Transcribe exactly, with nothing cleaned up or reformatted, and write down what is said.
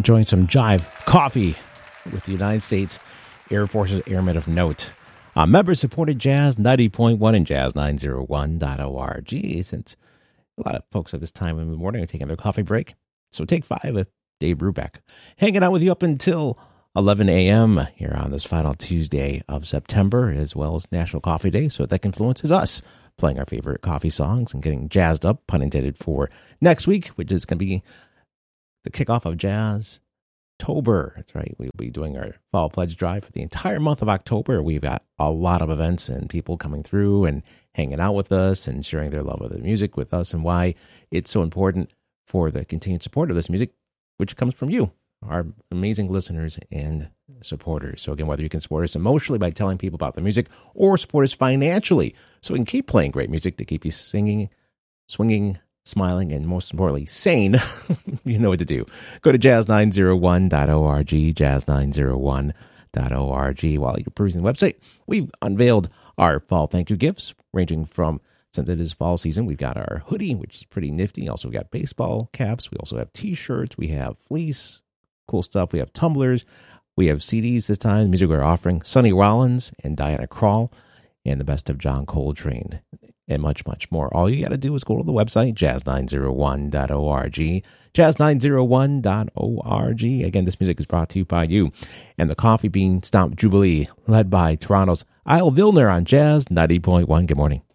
enjoying some Jive Coffee with the United States Air Force's Airmen of Note. Uh, member-supported Jazz ninety point one and Jazz nine oh one dot org. Since a lot of folks at this time in the morning are taking their coffee break, so take five with Dave Brubeck. Hanging out with you up until eleven a.m. here on this final Tuesday of September, as well as National Coffee Day, so that influences us playing our favorite coffee songs and getting jazzed up, pun intended, for next week, which is going to be the kickoff of Jazz-tober. That's right. We'll be doing our fall pledge drive for the entire month of October. We've got a lot of events and people coming through and hanging out with us and sharing their love of the music with us and why it's so important for the continued support of this music, which comes from you, our amazing listeners and supporters. So again, whether you can support us emotionally by telling people about the music or support us financially so we can keep playing great music to keep you singing, swinging, smiling, and most importantly, sane, you know what to do. Go to jazz nine oh one dot org, jazz nine oh one dot org. While you're perusing the website, we've unveiled our fall thank you gifts, ranging from, since it is fall season, we've got our hoodie, which is pretty nifty. Also, we've got baseball caps. We also have T-shirts. We have fleece, cool stuff. We have tumblers. We have C Ds this time. The music we're offering, Sonny Rollins and Diana Krall, and the best of John Coltrane, and much, much more. All you got to do is go to the website, jazz nine oh one dot org, jazz nine oh one dot org. Again, this music is brought to you by you and the Coffee Bean Stomp Jubilee, led by Toronto's Isle Vilner on Jazz ninety point one. Good morning.